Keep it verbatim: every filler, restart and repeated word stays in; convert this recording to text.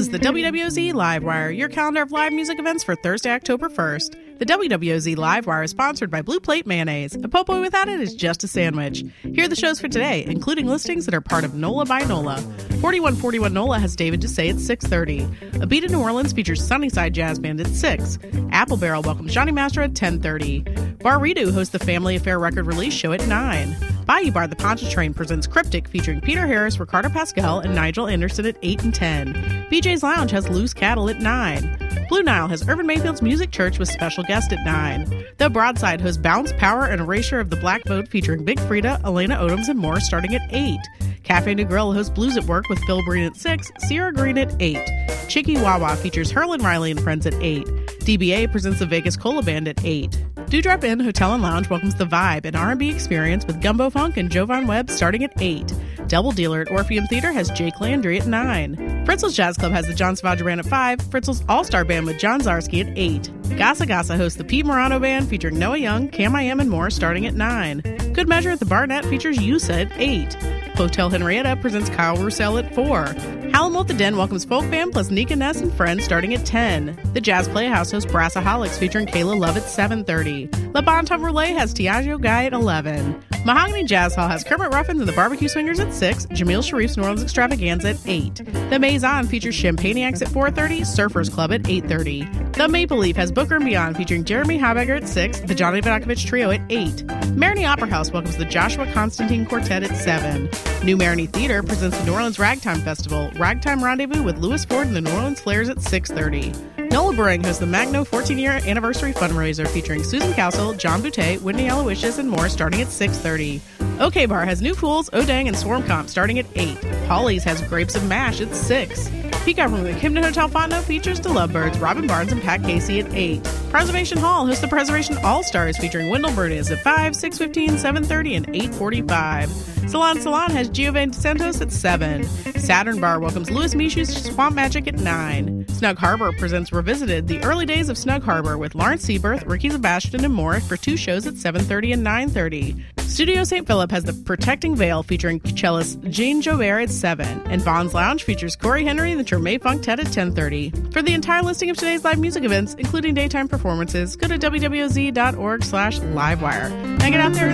is the W W O Z Livewire, your calendar of live music events for Thursday, October first. The W W O Z Livewire is sponsored by Blue Plate Mayonnaise. A po' boy without it is just a sandwich. Here are the shows for today, including listings that are part of NOLA by NOLA. forty-one forty-one NOLA has David Doucet at six thirty. A Beat in New Orleans features Sunnyside Jazz Band at six. Apple Barrel welcomes Johnny Mastro at ten thirty. Bar Redo hosts the Family Affair record release show at nine. Bayou Bar The Pontchartrain presents Cryptic featuring Peter Harris, Ricardo Pascal, and Nigel Anderson at eight and ten. B J's Lounge has Loose Cattle at nine. Blue Nile has Urban Mayfield's Music Church with special guest at nine. The Broadside hosts Bounce, Power, and Erasure of the Black Vote featuring Big Frida, Elena Odoms, and more starting at eight. Cafe New Grill hosts Blues at Work with Phil Breen at six, Sierra Green at eight. Chicky Wawa features Herlin Riley and Friends at eight. D B A presents the Vegas Cola Band at eight. Dewdrop Inn Hotel and Lounge welcomes The Vibe, an R and B experience with Gumbo Funk and Jovan Webb starting at eight. Double Dealer at Orpheum Theater has Jake Landry at nine. Fritzl's Jazz Club has the John Savage Band at five, Fritzl's All-Star Band with John Zarski at eight. Gasa Gasa hosts the Pete Morano Band featuring Noah Young, Cam I Am, and more starting at nine. Good Measure at the Barnett features Yusa at eight. Hotel Henrietta presents Kyle Roussel at four. Hallam at the Den welcomes Folk Band plus Nika Ness and Friends starting at ten. The Jazz Playhouse hosts Brassaholics featuring Kayla Love at seven thirty. Le Bon Temps Relay has Tiago Guy at eleven. Mahogany Jazz Hall has Kermit Ruffins and the Barbecue Swingers at six, Jamil Sharif's New Orleans Extravaganza at eight. The Maison features Champagniacs at four thirty, Surfers Club at eight thirty. The Maple Leaf has Booker and Beyond featuring Jeremy Habegger at six, the Johnny Vodakovich Trio at eight. Marigny Opera House welcomes the Joshua Constantine Quartet at seven. New Marigny Theater presents the New Orleans Ragtime Festival, Ragtime Rendezvous with Louis Ford and the New Orleans Flares at six thirty. Nola Brewing hosts the Magno fourteen-year anniversary fundraiser featuring Susan Cowsill, John Boutte, Whitney Aloysius, and more starting at six thirty. OK Bar has New Fools, Odang, and Swarm Comp starting at eight. Polly's has Grapes of Mash at six. Peacock Room at Camden Hotel Fontenot features The Lovebirds, Robin Barnes, and Pat Casey at eight. Preservation Hall hosts the Preservation All-Stars featuring Wendell Berniz at five, six fifteen, seven thirty, and eight forty-five. Salon Salon has Giovanni Santos at seven. Saturn Bar welcomes Louis Michu's Swamp Magic at nine. Snug Harbor presents Revisited, the early days of Snug Harbor with Lawrence Seaberth, Ricky Sebastian, and more for two shows at seven thirty and nine thirty. Studio Saint Philip has The Protecting Veil featuring cellist Jean Jobert at seven. And Vaughn's Lounge features Corey Henry and the Treme Funktet at ten thirty. For the entire listing of today's live music events, including daytime performances, go to w w o z dot org slash livewire. Now get out there and